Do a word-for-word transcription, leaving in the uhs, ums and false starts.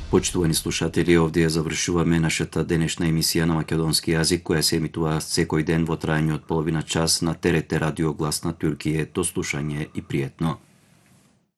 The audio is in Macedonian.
Почитувани слушатели, овде ја завршуваме нашата денешна емисија на македонски јазик, која се емитува секој ден во трајање од половина час на Т Р Т Радио Глас на Туркије. До слушање и пријетно.